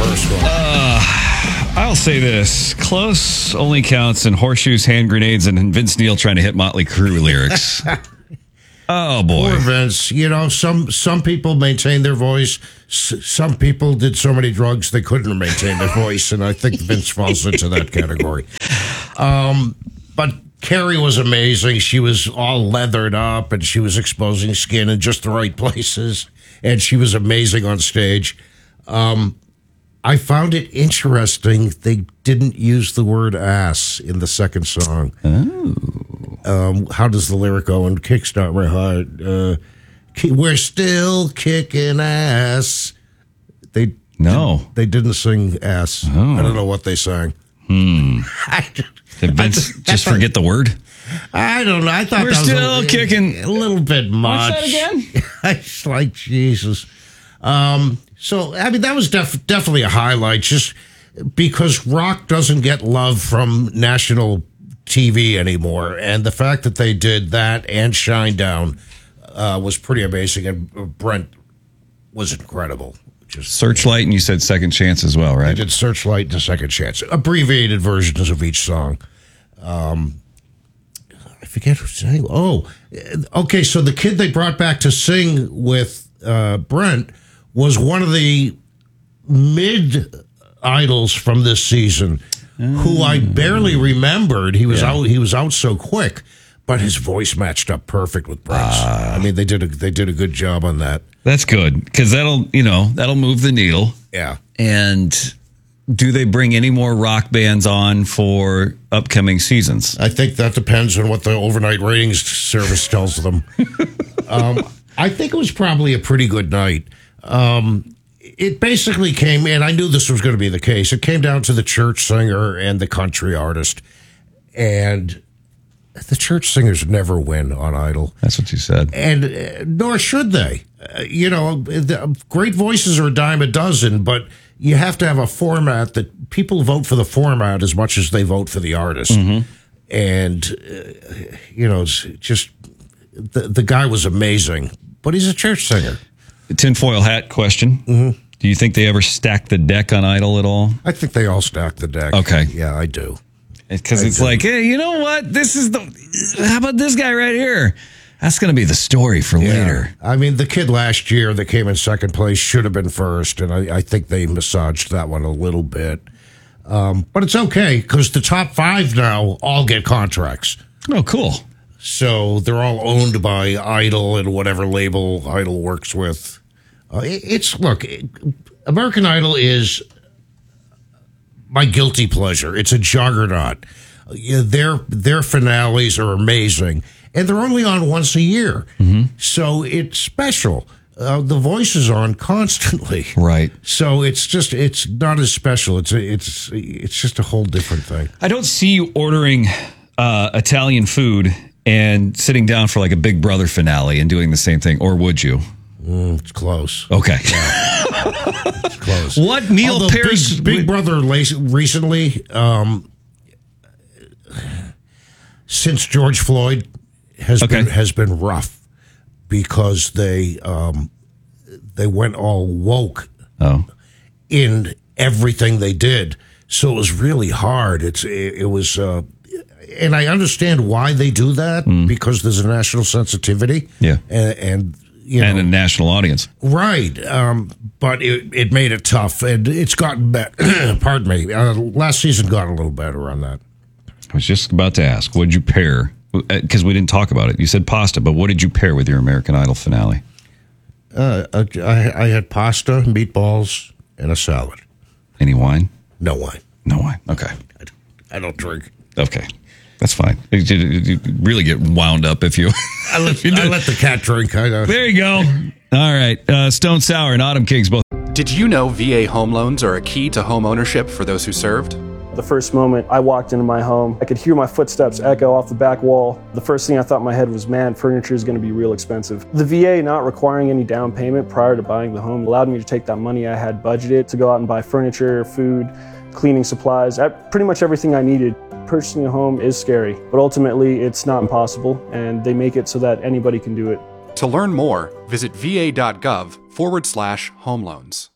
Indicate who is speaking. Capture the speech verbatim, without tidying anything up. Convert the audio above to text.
Speaker 1: first one.
Speaker 2: Uh, I'll say this. Close only counts in horseshoes, hand grenades, and Vince Neil trying to hit Motley Crue lyrics. Oh, boy.
Speaker 1: Poor Vince. You know, some some people maintain their voice. S- some people did so many drugs they couldn't maintain their voice, and I think Vince falls into that category. Um, but Carrie was amazing. She was all leathered up, and she was exposing skin in just the right places, and she was amazing on stage. Um, I found it interesting they didn't use the word ass in the second song.
Speaker 2: Oh.
Speaker 1: Um, how does the lyric go? And kickstart my heart. Uh, we're still kicking ass. They
Speaker 2: no,
Speaker 1: didn't, they didn't sing ass.
Speaker 2: Oh.
Speaker 1: I don't know what they sang.
Speaker 2: Hmm.
Speaker 1: I,
Speaker 2: Did Vince
Speaker 1: I,
Speaker 2: just
Speaker 1: I,
Speaker 2: forget the word?
Speaker 1: I don't know. I thought
Speaker 2: we're
Speaker 1: that was
Speaker 2: still
Speaker 1: a,
Speaker 2: kicking
Speaker 1: a little bit much.
Speaker 2: Watch that again.
Speaker 1: It's like Jesus. Um, so I mean, that was def- definitely a highlight, just because rock doesn't get love from national T V anymore, and the fact that they did that and Shinedown uh, was pretty amazing, and Brent was incredible. Just
Speaker 2: Searchlight, and you said Second Chance as well, right?
Speaker 1: I did Searchlight and Second Chance, abbreviated versions of each song. Um, I forget who's saying. Oh, okay. So the kid they brought back to sing with uh, Brent was one of the mid idols from this season, who I barely remembered. He was yeah. out. He was out so quick, but his voice matched up perfect with Brent's. Uh, I mean, they did a they did a good job on that.
Speaker 2: That's good, because that'll you know that'll move the needle.
Speaker 1: Yeah.
Speaker 2: And do they bring any more rock bands on for upcoming seasons?
Speaker 1: I think that depends on what the overnight ratings service tells them. um, I think it was probably a pretty good night. Um, It basically came, and I knew this was going to be the case. It came down to the church singer and the country artist. And the church singers never win on Idol.
Speaker 2: That's what you said.
Speaker 1: And uh, nor should they. Uh, you know, the, great voices are a dime a dozen, but you have to have a format that people vote for the format as much as they vote for the artist. Mm-hmm. And, uh, you know, it's just the, the guy was amazing, but he's a church singer.
Speaker 2: The tinfoil hat question.
Speaker 1: Mm-hmm.
Speaker 2: Do you think they ever stack the deck on Idol at all?
Speaker 1: I think they all stack the deck.
Speaker 2: Okay.
Speaker 1: Yeah, I do.
Speaker 2: Because it's do. like, hey, you know what? This is the. How about this guy right here? That's going to be the story for yeah. later.
Speaker 1: I mean, the kid last year that came in second place should have been first, and I, I think they massaged that one a little bit. Um, but it's okay, because the top five now all get contracts.
Speaker 2: Oh, cool.
Speaker 1: So they're all owned by Idol and whatever label Idol works with. Uh, it, it's, look, it, American Idol is my guilty pleasure. It's a juggernaut. Uh, yeah, their, their finales are amazing, and they're only on once a year. Mm-hmm. So it's special. Uh, the Voice is on constantly.
Speaker 2: Right.
Speaker 1: So it's just, it's not as special. It's, a, it's, it's just a whole different thing.
Speaker 2: I don't see you ordering uh, Italian food and sitting down for like a Big Brother finale and doing the same thing, or would you?
Speaker 1: Mm, it's close.
Speaker 2: Okay.
Speaker 1: Yeah. It's close.
Speaker 2: What meal
Speaker 1: Although
Speaker 2: pairs?
Speaker 1: Big, Big Brother recently, um, since George Floyd has
Speaker 2: okay.
Speaker 1: been has been rough because they um, they went all woke
Speaker 2: oh.
Speaker 1: in everything they did, so it was really hard. It's it, it was. Uh, And I understand why they do that, mm. because there's a national sensitivity.
Speaker 2: Yeah.
Speaker 1: And, and you know.
Speaker 2: And a national audience.
Speaker 1: Right. Um, but it, it made it tough, and it's gotten better. Pardon me. Uh, last season got a little better on that.
Speaker 2: I was just about to ask, what did you pair? Because we didn't talk about it. You said pasta, but what did you pair with your American Idol finale?
Speaker 1: Uh, I, I had pasta, meatballs, and a salad.
Speaker 2: Any wine?
Speaker 1: No wine.
Speaker 2: No wine. Okay.
Speaker 1: I, I don't drink.
Speaker 2: Okay. That's fine. You, you, you really get wound up if you...
Speaker 1: I let, you I let the cat drink. I know.
Speaker 2: There you go. All right. Uh, Stone Sour and Autumn Kings both.
Speaker 3: Did you know V A home loans are a key to home ownership for those who served?
Speaker 4: The first moment I walked into my home, I could hear my footsteps echo off the back wall. The first thing I thought in my head was, man, furniture is going to be real expensive. The V A not requiring any down payment prior to buying the home allowed me to take that money I had budgeted to go out and buy furniture, food, cleaning supplies, pretty much everything I needed. Purchasing a home is scary, but ultimately it's not impossible, and they make it so that anybody can do it.
Speaker 3: To learn more, visit va.gov forward slash home loans.